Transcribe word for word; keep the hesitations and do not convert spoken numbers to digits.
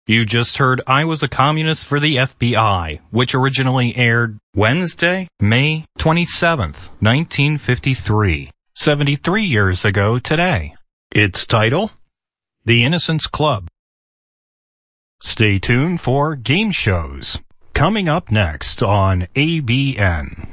You just heard I Was a Communist for the F B I, which originally aired Wednesday, May twenty-seventh, nineteen fifty-three, seventy-three years ago today. Its title, The Innocence Club. Stay tuned for game shows coming up next on A B N.